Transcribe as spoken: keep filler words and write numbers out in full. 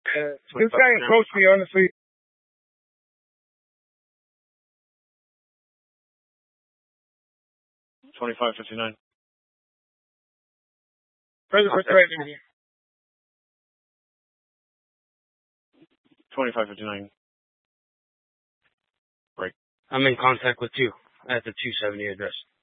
Uh, this guy approached me, honestly. twenty-five fifty-nine. Present for threatening. twenty-five fifty-nine. Right. I'm in contact with you at the two seventy address.